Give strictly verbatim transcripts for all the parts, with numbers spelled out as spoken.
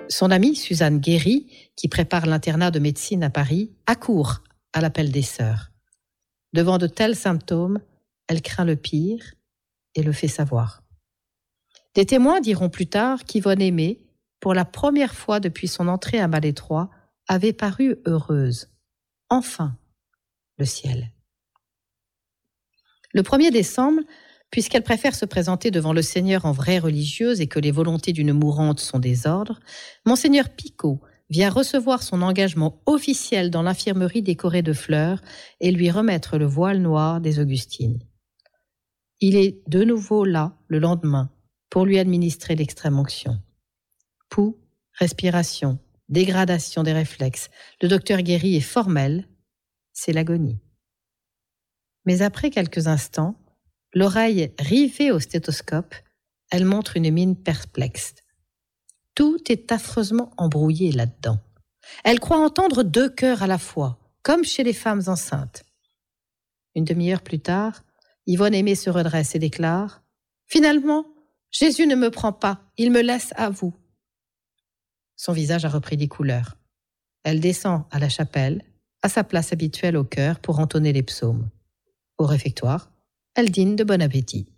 Son amie Suzanne Guéry, qui prépare l'internat de médecine à Paris, accourt à l'appel des sœurs. Devant de tels symptômes, elle craint le pire et le fait savoir. Des témoins diront plus tard qu'Yvonne Aimée, pour la première fois depuis son entrée à Malétroit, avait paru heureuse. Enfin, le ciel. Le premier décembre, puisqu'elle préfère se présenter devant le Seigneur en vraie religieuse et que les volontés d'une mourante sont des ordres, Monseigneur Picot vient recevoir son engagement officiel dans l'infirmerie décorée de fleurs et lui remettre le voile noir des Augustines. Il est de nouveau là, le lendemain, pour lui administrer l'extrême-onction. Pouls, respiration, dégradation des réflexes. Le docteur Guéry est formel, c'est l'agonie. Mais après quelques instants, l'oreille rivée au stéthoscope, elle montre une mine perplexe. Tout est affreusement embrouillé là-dedans. Elle croit entendre deux cœurs à la fois, comme chez les femmes enceintes. Une demi-heure plus tard, Yvonne Aimée se redresse et déclare « Finalement, Jésus ne me prend pas, il me laisse à vous. » Son visage a repris des couleurs. Elle descend à la chapelle, à sa place habituelle au chœur pour entonner les psaumes. Au réfectoire, elle dîne de bon appétit.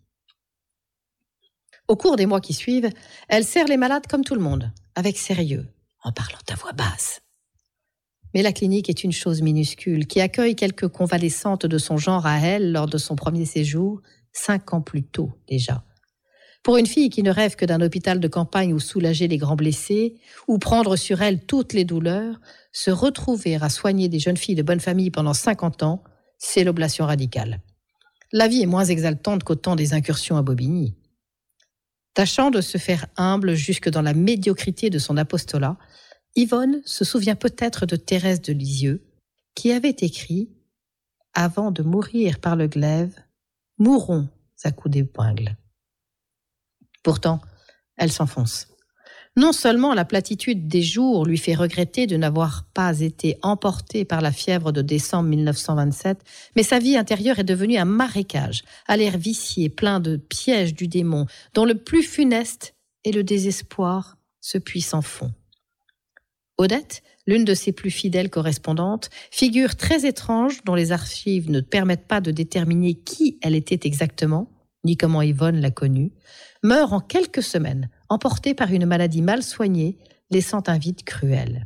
Au cours des mois qui suivent, elle sert les malades comme tout le monde, avec sérieux, en parlant à voix basse. Mais la clinique est une chose minuscule qui accueille quelques convalescentes de son genre à elle lors de son premier séjour, cinq ans plus tôt déjà. Pour une fille qui ne rêve que d'un hôpital de campagne où soulager les grands blessés, ou prendre sur elle toutes les douleurs, se retrouver à soigner des jeunes filles de bonne famille pendant cinquante ans, c'est l'oblation radicale. La vie est moins exaltante qu'au temps des incursions à Bobigny. Tâchant de se faire humble jusque dans la médiocrité de son apostolat, Yvonne se souvient peut-être de Thérèse de Lisieux, qui avait écrit « Avant de mourir par le glaive, mourons à coups d'épingle ». Pourtant, elle s'enfonce. Non seulement la platitude des jours lui fait regretter de n'avoir pas été emportée par la fièvre de décembre mille neuf cent vingt-sept, mais sa vie intérieure est devenue un marécage, à l'air vicié, plein de pièges du démon, dont le plus funeste est le désespoir, ce puissant fond. Odette, l'une de ses plus fidèles correspondantes, figure très étrange dont les archives ne permettent pas de déterminer qui elle était exactement, ni comment Yvonne l'a connue, meurt en quelques semaines, emportée par une maladie mal soignée, laissant un vide cruel.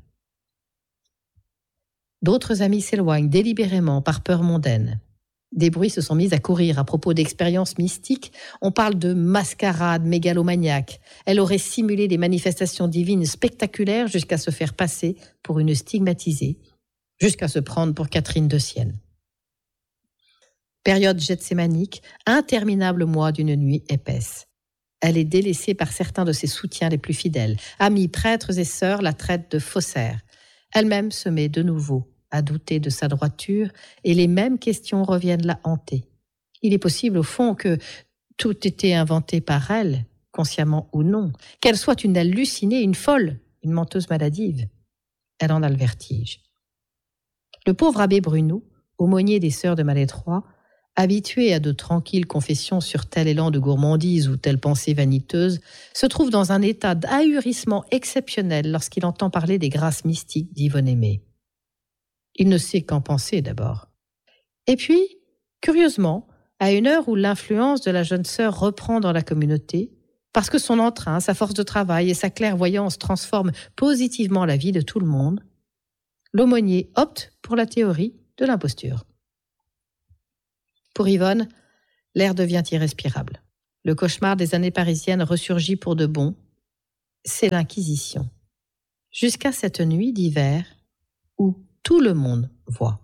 D'autres amis s'éloignent délibérément par peur mondaine. Des bruits se sont mis à courir à propos d'expériences mystiques. On parle de mascarade mégalomaniaque. Elle aurait simulé des manifestations divines spectaculaires jusqu'à se faire passer pour une stigmatisée, jusqu'à se prendre pour Catherine de Sienne. Période gethsémanique, interminable mois d'une nuit épaisse. Elle est délaissée par certains de ses soutiens les plus fidèles. Amis, prêtres et sœurs la traitent de faussaire. Elle-même se met de nouveau à douter de sa droiture et les mêmes questions reviennent la hanter. Il est possible au fond que tout ait été inventé par elle, consciemment ou non, qu'elle soit une hallucinée, une folle, une menteuse maladive. Elle en a le vertige. Le pauvre abbé Bruno, aumônier des sœurs de Malétroit, habitué à de tranquilles confessions sur tel élan de gourmandise ou telle pensée vaniteuse, se trouve dans un état d'ahurissement exceptionnel lorsqu'il entend parler des grâces mystiques d'Yvonne Aimée. Il ne sait qu'en penser d'abord. Et puis, curieusement, à une heure où l'influence de la jeune sœur reprend dans la communauté, parce que son entrain, sa force de travail et sa clairvoyance transforment positivement la vie de tout le monde, l'aumônier opte pour la théorie de l'imposture. Pour Yvonne, l'air devient irrespirable. Le cauchemar des années parisiennes ressurgit pour de bon. C'est l'Inquisition. Jusqu'à cette nuit d'hiver où tout le monde voit.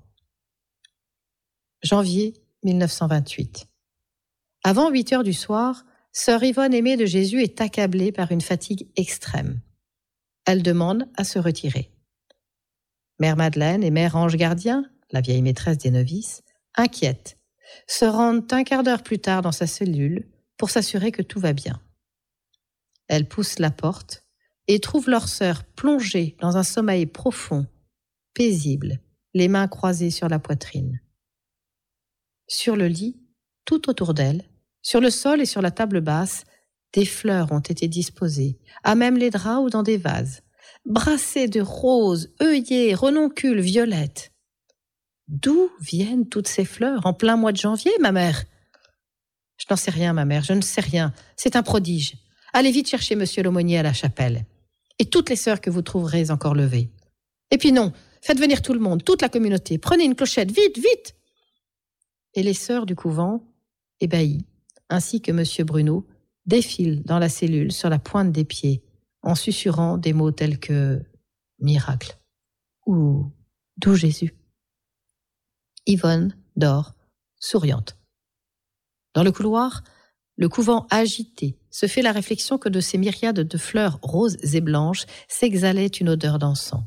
Janvier mille neuf cent vingt-huit. Avant huit heures du soir, sœur Yvonne Aimée de Jésus est accablée par une fatigue extrême. Elle demande à se retirer. Mère Madeleine et Mère Ange Gardien, la vieille maîtresse des novices, inquiètes, se rendent un quart d'heure plus tard dans sa cellule pour s'assurer que tout va bien. Elle pousse la porte et trouve leur sœur plongée dans un sommeil profond, paisible, les mains croisées sur la poitrine. Sur le lit, tout autour d'elle, sur le sol et sur la table basse, des fleurs ont été disposées, à même les draps ou dans des vases. brassées de roses, œillets, renoncules, violettes. D'où viennent toutes ces fleurs en plein mois de janvier, ma mère ? Je n'en sais rien, ma mère, je ne sais rien. C'est un prodige. Allez vite chercher monsieur l'aumônier à la chapelle. Et toutes les sœurs que vous trouverez encore levées. Et puis non, faites venir tout le monde, toute la communauté. Prenez une clochette, vite, vite !» Et les sœurs du couvent, ébahies, ainsi que monsieur Bruno, défilent dans la cellule sur la pointe des pieds, en susurrant des mots tels que « miracle » ou « doux Jésus ». Yvonne dort, souriante. Dans le couloir, le couvent agité se fait la réflexion que de ces myriades de fleurs roses et blanches s'exhalait une odeur d'encens.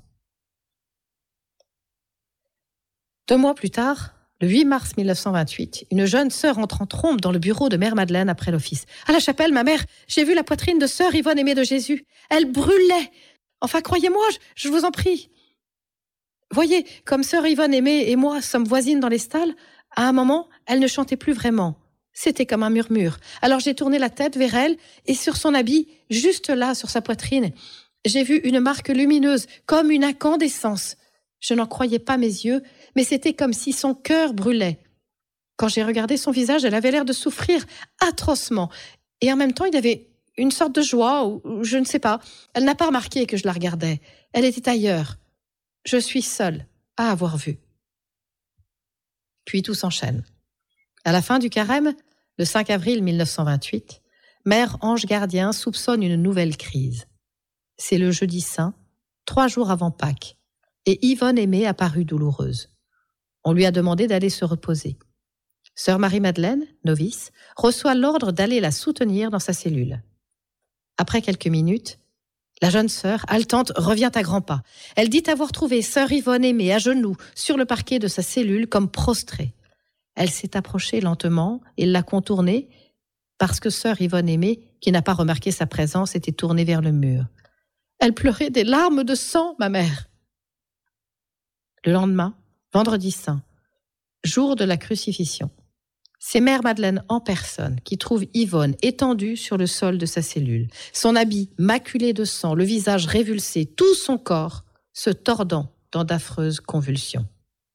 Deux mois plus tard, le huit mars mille neuf cent vingt-huit, une jeune sœur entre en trombe dans le bureau de Mère Madeleine après l'office. « À la chapelle, ma mère, j'ai vu la poitrine de sœur Yvonne aimée de Jésus. Elle brûlait. Enfin, croyez-moi, je, je vous en prie. Voyez, comme sœur Yvonne aimée et moi sommes voisines dans les stalles, à un moment, elle ne chantait plus vraiment. C'était comme un murmure. Alors j'ai tourné la tête vers elle et sur son habit, juste là, sur sa poitrine, j'ai vu une marque lumineuse, comme une incandescence. Je n'en croyais pas mes yeux, mais c'était comme si son cœur brûlait. Quand j'ai regardé son visage, elle avait l'air de souffrir atrocement. Et en même temps, il y avait une sorte de joie, ou, ou je ne sais pas. Elle n'a pas remarqué que je la regardais. Elle était ailleurs. Je suis seule à avoir vu. Puis tout s'enchaîne. À la fin du carême, le cinq avril mille neuf cent vingt-huit, Mère Ange Gardien soupçonne une nouvelle crise. C'est le jeudi saint, trois jours avant Pâques, et Yvonne aimée apparut douloureuse. On lui a demandé d'aller se reposer. Sœur Marie-Madeleine, novice, reçoit l'ordre d'aller la soutenir dans sa cellule. Après quelques minutes, la jeune sœur, haletante, revient à grands pas. Elle dit avoir trouvé sœur Yvonne aimée à genoux sur le parquet de sa cellule comme prostrée. Elle s'est approchée lentement et l'a contournée parce que sœur Yvonne aimée, qui n'a pas remarqué sa présence, était tournée vers le mur. Elle pleurait des larmes de sang, ma mère. Le lendemain, vendredi saint, jour de la crucifixion, c'est Mère Madeleine en personne qui trouve Yvonne étendue sur le sol de sa cellule, son habit maculé de sang, le visage révulsé, tout son corps se tordant dans d'affreuses convulsions.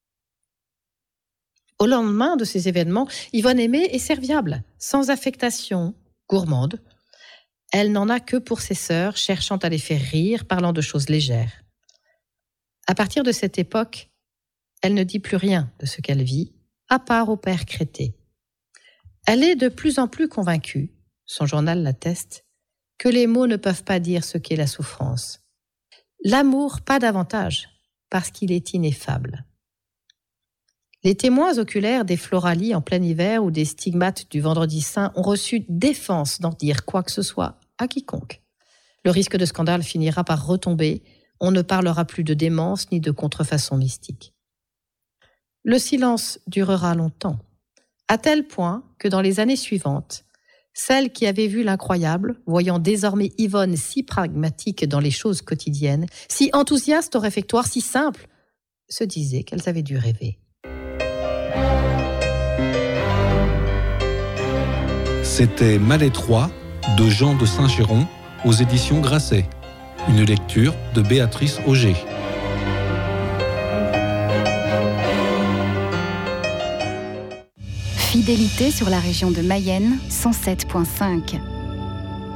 Au lendemain de ces événements, Yvonne aimée est serviable, sans affectation, gourmande. Elle n'en a que pour ses sœurs, cherchant à les faire rire, parlant de choses légères. À partir de cette époque, elle ne dit plus rien de ce qu'elle vit, à part au père Crété. Elle est de plus en plus convaincue, son journal l'atteste, que les mots ne peuvent pas dire ce qu'est la souffrance. L'amour, pas davantage, parce qu'il est ineffable. Les témoins oculaires des Floralies en plein hiver ou des stigmates du Vendredi Saint ont reçu défense d'en dire quoi que ce soit à quiconque. Le risque de scandale finira par retomber, on ne parlera plus de démence ni de contrefaçon mystique. Le silence durera longtemps, à tel point que dans les années suivantes, celle qui avait vu l'incroyable, voyant désormais Yvonne si pragmatique dans les choses quotidiennes, si enthousiaste au réfectoire, si simple, se disait qu'elles avaient dû rêver. C'était Malétroit de Jean de Saint-Géron aux éditions Grasset. Une lecture de Béatrice Auger. Fidélité sur la région de Mayenne, cent sept virgule cinq.